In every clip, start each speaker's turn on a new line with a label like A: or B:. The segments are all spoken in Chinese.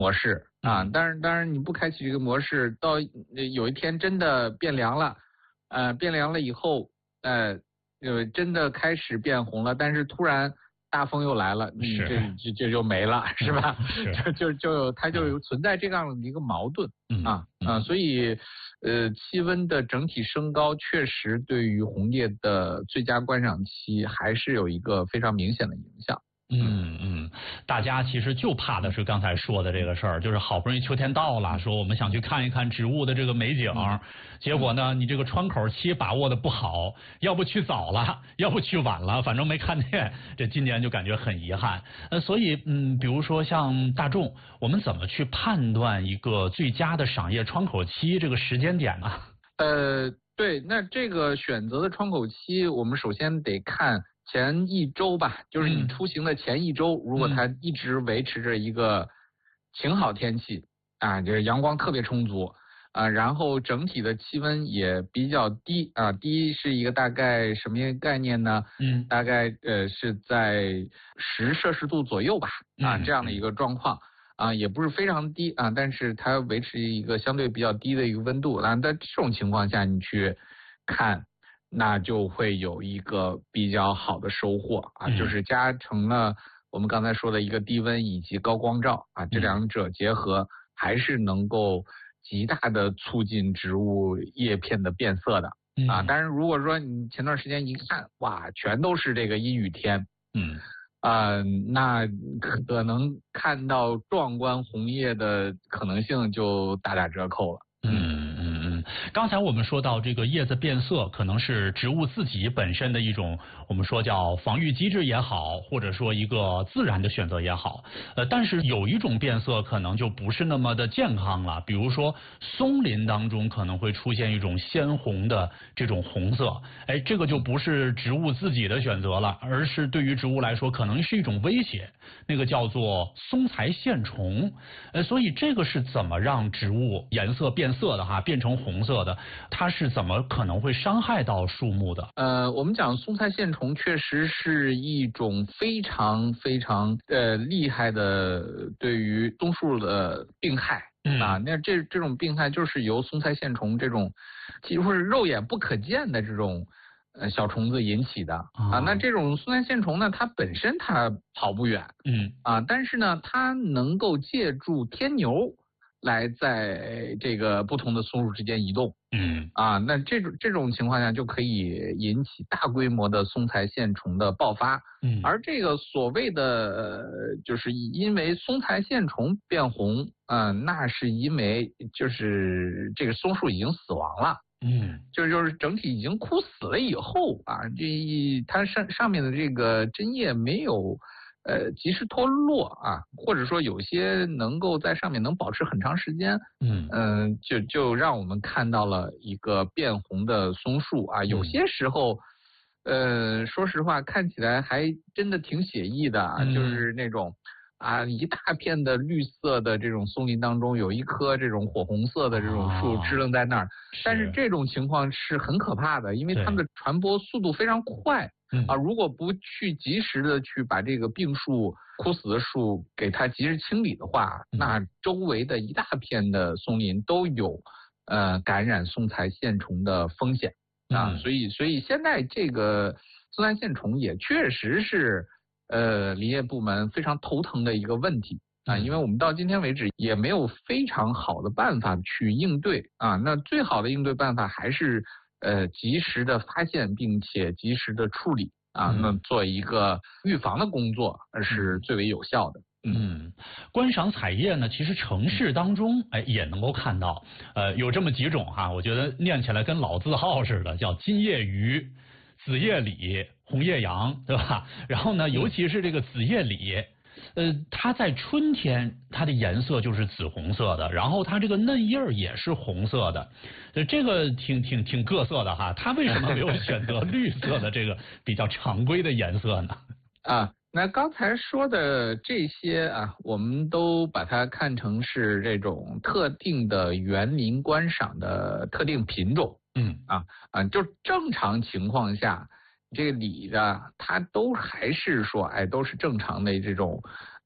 A: 模式啊。当然你不开启这个模式，到有一天真的变凉了，变凉了以后，真的开始变红了，但是突然大风又来了，这就没了，是吧？它就有存在这样的一个矛盾所以气温的整体升高确实对于红叶的最佳观赏期还是有一个非常明显的影响。
B: 大家其实就怕的是刚才说的这个事儿，就是好不容易秋天到了，说我们想去看一看植物的这个美景，结果呢，你这个窗口期把握的不好，要不去早了，要不去晚了，反正没看见，这今年就感觉很遗憾。所以比如说像大众，我们怎么去判断一个最佳的赏叶窗口期这个时间点呢？
A: 对，那这个选择的窗口期，我们首先得看前一周吧，就是你出行的前一周，如果它一直维持着一个晴好天气就是阳光特别充足然后整体的气温也比较低低是一个大概什么概念呢？大概是在10摄氏度左右吧这样的一个状况也不是非常低但是它维持一个相对比较低的一个温度在这种情况下你去看。那就会有一个比较好的收获就是加成了我们刚才说的一个低温以及高光照这两者结合，还是能够极大的促进植物叶片的变色的当然如果说你前段时间一看哇，全都是这个阴雨天那可能看到壮观红叶的可能性就大打折扣了。
B: 刚才我们说到这个叶子变色，可能是植物自己本身的一种，我们说叫防御机制也好，或者说一个自然的选择也好。但是有一种变色可能就不是那么的健康了，比如说松林当中可能会出现一种鲜红的这种红色，这个就不是植物自己的选择了，而是对于植物来说可能是一种威胁，那个叫做松材线虫。所以这个是怎么让植物颜色变色的变成红色的，它是怎么可能会伤害到树木的？
A: 我们讲松材线虫确实是一种非常非常厉害的对于松树的病害那这种病害就是由松材线虫这种几乎是肉眼不可见的这种小虫子引起的那这种松材线虫呢，它本身它跑不远但是呢它能够借助天牛来在这个不同的松树之间移动那这种情况下就可以引起大规模的松材线虫的爆发而这个所谓的就是因为松材线虫变红那是因为就是这个松树已经死亡了就是整体已经枯死了以后它上面的这个针叶没有及时脱落或者说有些能够在上面能保持很长时间就让我们看到了一个变红的松树有些时候说实话看起来还真的挺写意的就是那种一大片的绿色的这种松林当中有一棵这种火红色的这种树支棱在那儿但是这种情况是很可怕的因为它的传播速度非常快如果不去及时的去把这个病树枯死的树给它及时清理的话那周围的一大片的松林都有感染松材线虫的风险所以现在这个松材线虫也确实是林业部门非常头疼的一个问题因为我们到今天为止也没有非常好的办法去应对那最好的应对办法还是及时的发现并且及时的处理那做一个预防的工作是最为有效的。
B: 观赏彩叶呢，其实城市当中也能够看到，有这么几种我觉得念起来跟老字号似的，叫金叶鱼、紫叶李、红叶杨，对吧？然后呢，尤其是这个紫叶李，它在春天它的颜色就是紫红色的，然后它这个嫩叶也是红色的，这个挺各色的它为什么没有选择绿色的这个比较常规的颜色呢？
A: 那刚才说的这些我们都把它看成是这种特定的园林观赏的特定品种就正常情况下这个李它都还是说都是正常的这种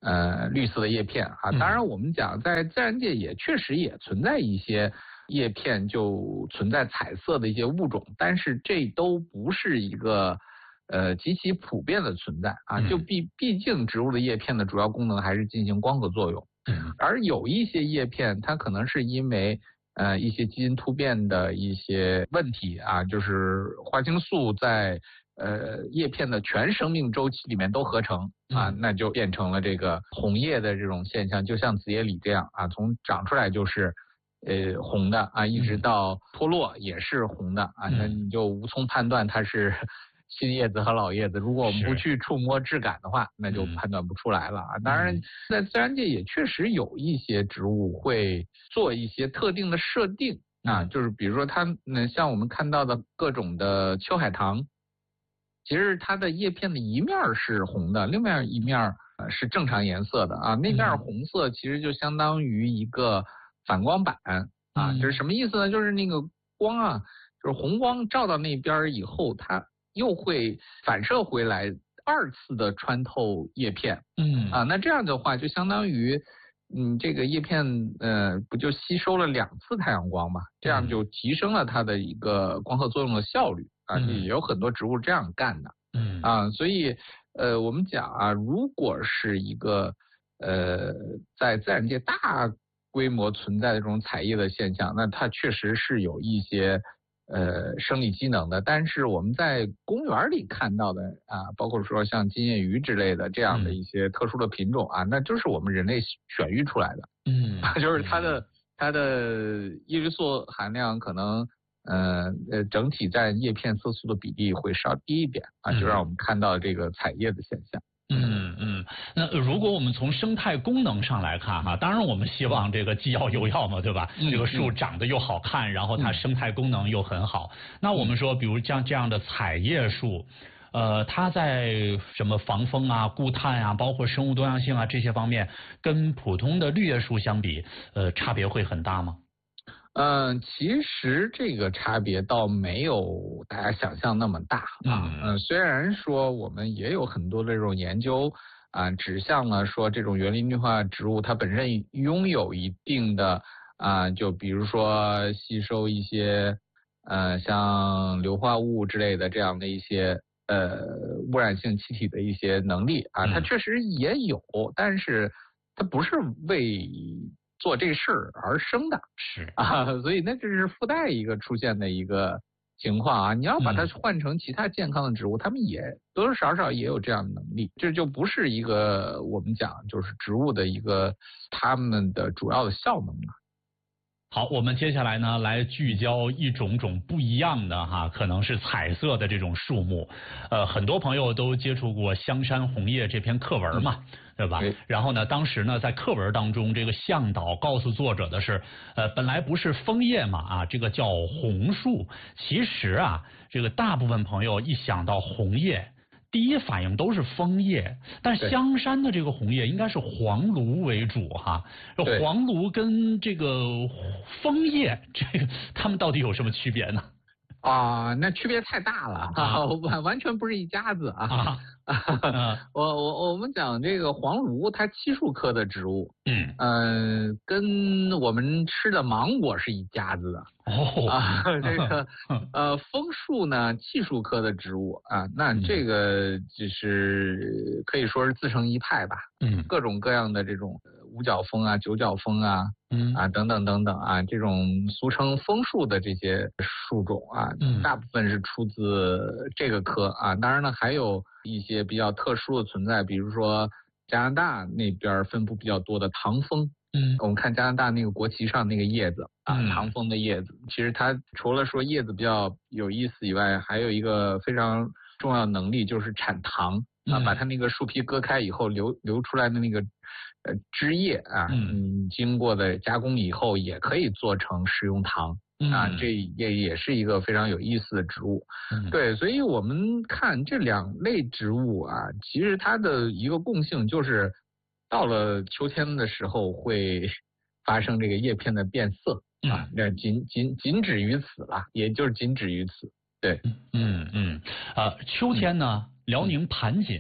A: 绿色的叶片啊。当然我们讲在自然界也确实也存在一些叶片就存在彩色的一些物种，但是这都不是一个极其普遍的存在啊。就毕竟植物的叶片的主要功能还是进行光合作用，而有一些叶片它可能是因为一些基因突变的一些问题啊，就是花青素在叶片的全生命周期里面都合成啊，那就变成了这个红叶的这种现象，就像紫叶李这样啊，从长出来就是红的啊，一直到脱落也是红的啊，那你就无从判断它是新叶子和老叶子。如果我们不去触摸质感的话，那就判断不出来了啊。当然，在自然界也确实有一些植物会做一些特定的设定啊，就是比如说它像我们看到的各种的秋海棠，其实它的叶片的一面是红的，另外一面是正常颜色的啊。那面红色其实就相当于一个反光板啊，这是什么意思呢？就是那个光啊，就是红光照到那边以后，它又会反射回来，二次的穿透叶片。那这样的话就相当于这个叶片不就吸收了2次太阳光嘛？这样就提升了它的一个光合作用的效率啊。也有很多植物这样干的。所以我们讲啊，如果是一个在自然界大规模存在的这种采叶的现象，那它确实是有一些生理机能的。但是我们在公园里看到的啊，包括说像金叶鱼之类的这样的一些特殊的品种啊，那就是我们人类选育出来的。就是它的叶绿素含量可能整体占叶片色素的比例会稍低一点啊，就让我们看到这个采叶的现象。
B: 那如果我们从生态功能上来看哈，当然我们希望这个既要又要嘛，对吧？这个树长得又好看，然后它生态功能又很好。那我们说，比如像这样的采叶树，它在什么防风啊、固碳啊，包括生物多样性啊这些方面，跟普通的绿叶树相比，差别会很大吗？
A: 其实这个差别倒没有大家想象那么大啊。虽然说我们也有很多的这种研究啊，指向了说这种园林绿化植物它本身拥有一定的就比如说吸收一些像硫化物之类的这样的一些污染性气体的一些能力啊，它确实也有，但是它不是为做这事儿而生的，
B: 是
A: 啊，所以那这是附带一个出现的一个情况啊。你要把它换成其他健康的植物，它们也多多少少也有这样的能力，这就不是一个我们讲就是植物的一个它们的主要的效能了。
B: 好，我们接下来呢，来聚焦一种不一样的哈，可能是彩色的这种树木。很多朋友都接触过《香山红叶》这篇课文嘛，对吧？然后呢，当时呢，在课文当中，这个向导告诉作者的是，本来不是枫叶嘛，啊，这个叫红树。其实啊，这个大部分朋友一想到红叶，第一反应都是枫叶，但香山的这个红叶应该是黄芦为主哈。黄芦跟这个枫叶，这个它们到底有什么区别呢？
A: 那区别太大了完全不是一家子啊。我们讲这个黄芦，它漆树科的植物，跟我们吃的芒果是一家子的。这个枫树呢，漆树科的植物啊，那这个就是可以说是自成一派吧。各种各样的这种五角枫啊、九角枫啊，等等等等啊，这种俗称枫树的这些树种啊，大部分是出自这个科啊。当然呢，还有一些比较特殊的存在，比如说加拿大那边分布比较多的唐枫。我们看加拿大那个国旗上那个叶子唐枫的叶子，其实它除了说叶子比较有意思以外，还有一个非常重要的能力就是产糖把它那个树皮割开以后流出来的那个汁液经过的加工以后也可以做成食用糖。这也是一个非常有意思的植物。对，所以我们看这两类植物啊，其实它的一个共性就是到了秋天的时候会发生这个叶片的变色那仅止于此了，也就是仅止于此。对，
B: 秋天呢，辽宁盘锦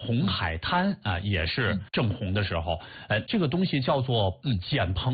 B: 红海滩啊也是正红的时候，这个东西叫做碱硼